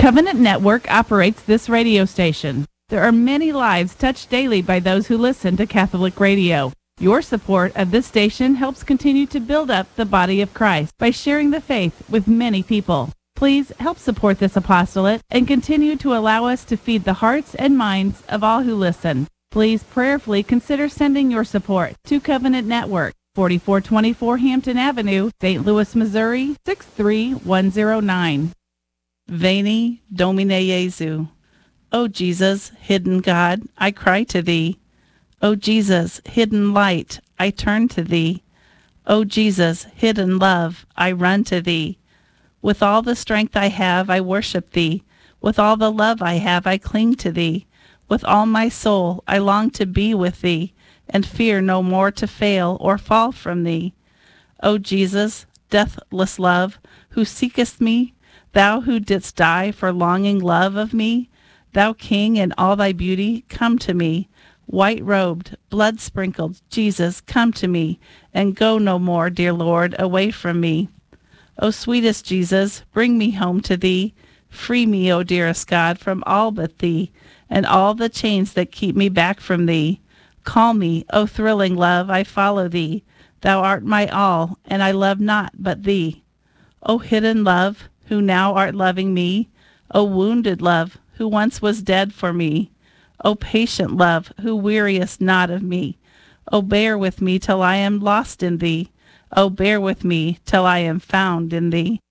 Covenant Network operates this radio station. There are many lives touched daily by those who listen to Catholic radio. Your support of this station helps continue to build up the body of Christ by sharing the faith with many people. Please help support this apostolate and continue to allow us to feed the hearts and minds of all who listen. Please prayerfully consider sending your support to Covenant Network, 4424 Hampton Avenue, St. Louis, Missouri, 63109. Veni Domine Jesu. O Jesus, hidden God, I cry to thee. O Jesus, hidden light, I turn to thee. O Jesus, hidden love, I run to thee. With all the strength I have, I worship thee. With all the love I have, I cling to thee. With all my soul, I long to be with thee, and fear no more to fail or fall from thee. O Jesus, deathless love, who seekest me, thou who didst die for longing love of me, thou King in all thy beauty, come to me. White-robed, blood-sprinkled Jesus, come to me, and go no more, dear Lord, away from me. O sweetest Jesus, bring me home to thee. Free me, O dearest God, from all but thee, and all the chains that keep me back from thee. Call me, O thrilling love, I follow thee. Thou art my all, and I love not but thee. O hidden love, who now art loving me. O wounded love, who once was dead for me. O patient love, who weariest not of me. O bear with me till I am lost in thee. O bear with me till I am found in thee.